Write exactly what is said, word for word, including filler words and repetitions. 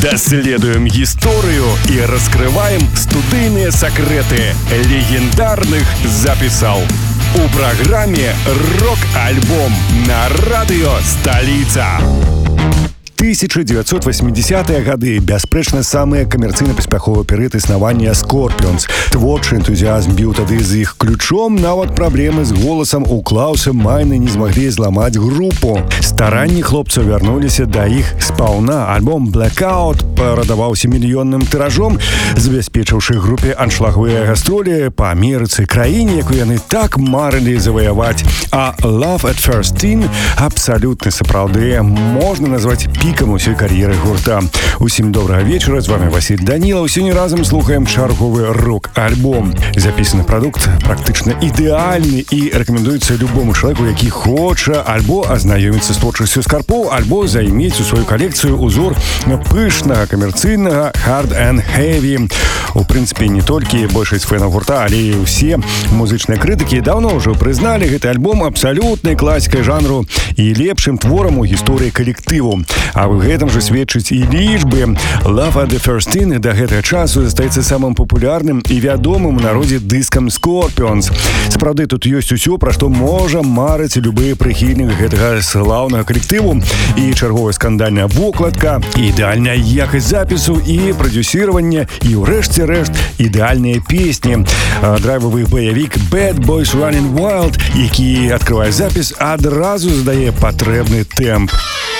Даследуем гісторыю і раскрываем студыйныя сакрэты легендарных запісаў. У праграме «Рок-альбом» на радыё «Сталіца». тысяча девятьсот восьмидесятые гады бясспрэчна самыя камерцыйна-паспяховы перыяд існавання Скорпіонс. Творчы энтузіазм біў тады з іх ключом, нават праблемы з голасам у Клаўса Майны не змаглі зламаць групу. Старанні хлопцаў вярнуліся да іх спаўна. Альбом Blackout прадаваўся мільённым тыражом, забяспечыўшы групе аншлаговыя гастролі па Амерыцы, краіне, якую яны так марылі заваяваць. А Love at First Sting абсалютна сапраўды можна назваць пікам усёй кар'еры гурта. Усім добрага вечара, з вами Васіль Данілаў. Сёння разам слухаем чарговы рок-альбом. Запісаны прадукт практычна ідэальны і рэкамендуецца любому чалавеку, які хоча альбо азнаёміцца з творчасцю скарпоў, альбо займець у сваю калекцыю узор пышнага камерцыйнага hard and heavy. У прынцыпе, не толькі большасць фэнаў гурта, але і ўсе музычныя крытыкі даўно ўжо прызналі гэты альбом абсалютнай класікай жанру і лепшым творам у гісторыі калектыву. А в гэтым жа сведчыць і лічбы. Love at the First Sting да гэтага часу застаецца самым папулярным і вядомым у народзе дыскам Scorpions. Сапраўды, тут ёсць усё, пра што можа марыць любы прыхільнік гэтага слаўнага калектыву. І чарговая скандальная вокладка, і ідэальная якасць запісу, і прадзюсіраванне, і ўрэшце рэшт ідэальныя песні. Драйвавы баявік Bad Boys Running Wild, які адкрывае запіс, адразу задае патрэбны тэмп.